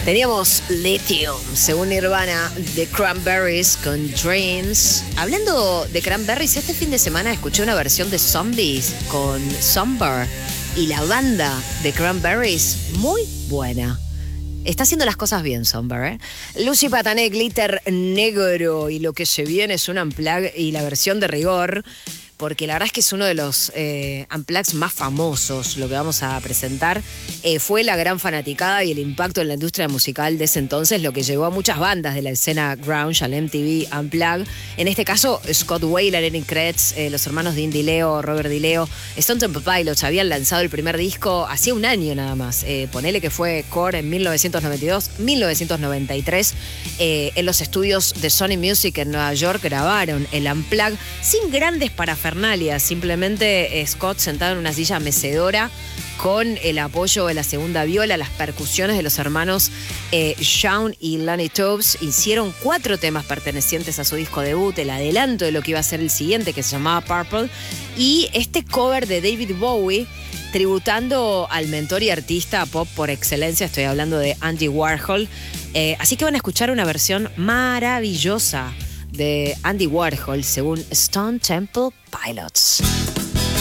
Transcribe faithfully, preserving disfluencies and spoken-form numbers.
Teníamos Lithium, según Nirvana, de Cranberries con Dreams. Hablando de Cranberries, este fin de semana escuché una versión de Zombies con Somber y la banda de Cranberries, muy buena. Está haciendo las cosas bien, Somber, ¿eh? Lucy Patané, Glitter Negro, y lo que se viene es un unplug y la versión de rigor, porque la verdad es que es uno de los eh, unplugs más famosos. Lo que vamos a presentar eh, fue la gran fanaticada y el impacto en la industria musical de ese entonces, lo que llevó a muchas bandas de la escena grunge al M T V Unplugged. En este caso, Scott Weiland, Lenny Kravitz, eh, los hermanos Dean DiLeo, Robert DiLeo, Stone Temple Pilots habían lanzado el primer disco hacía un año nada más. Eh, ponele que fue Core en mil novecientos noventa y dos, mil novecientos noventa y tres. Eh, en los estudios de Sony Music en Nueva York grabaron el Unplugged sin grandes parafernalias. Simplemente eh, Scott sentado en una silla mecedora con el apoyo de la segunda viola, las percusiones de los hermanos eh, Shawn y Lonnie Tubbs. Hicieron cuatro temas pertenecientes a su disco debut, el adelanto de lo que iba a ser el siguiente, que se llamaba Purple, y este cover de David Bowie, tributando al mentor y artista pop por excelencia, estoy hablando de Andy Warhol. Eh, así que van a escuchar una versión maravillosa de Andy Warhol, según Stone Temple Pilots.